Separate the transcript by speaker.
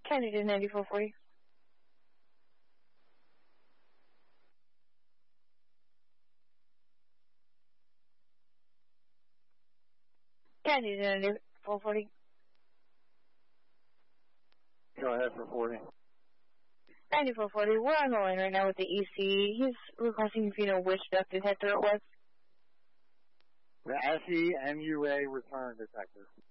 Speaker 1: Kennedy 9440. Kennedy 9440.
Speaker 2: Go ahead for 40.
Speaker 1: 9440, we're on the line right now with the EC. He's requesting if you know which ducted head through it was.
Speaker 2: The SEMUA return detector.